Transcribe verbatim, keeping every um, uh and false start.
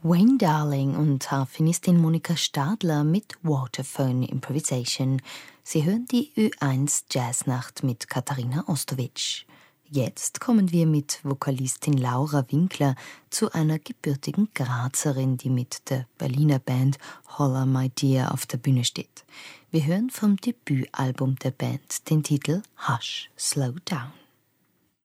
Wayne Darling und Harfenistin Monika Stadler mit Waterphone Improvisation. Sie hören die Ö eins Jazznacht mit Katharina Ostowitsch. Jetzt kommen wir mit Vokalistin Laura Winkler zu einer gebürtigen Grazerin, die mit der Berliner Band Holla My Dear auf der Bühne steht. Wir hören vom Debütalbum der Band den Titel Hush, Slow Down.